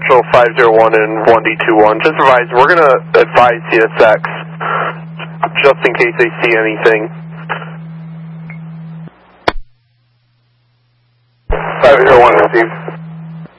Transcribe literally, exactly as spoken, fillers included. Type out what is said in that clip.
Central five zero one and one D two one. Just advise, we're going to advise C S X just in case they see anything. five zero one received.